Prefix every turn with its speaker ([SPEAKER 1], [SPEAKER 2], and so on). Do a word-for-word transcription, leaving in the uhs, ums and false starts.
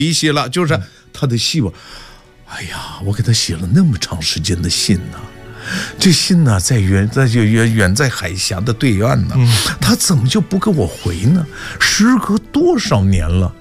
[SPEAKER 1] 一些了，就是他的希望。哎呀，我给他写了那么长时间的信呢、啊，这信呢、啊、在远在远远在海峡的对岸呢、啊，他怎么就不给我回呢？时隔多少年了，